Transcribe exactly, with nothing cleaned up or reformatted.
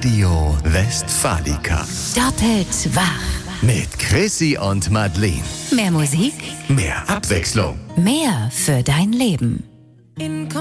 Radio Westfalica. Doppelt wach. Mit Chrissy und Madeleine. Mehr Musik, Mehr Abwechslung. mehr für dein Leben. In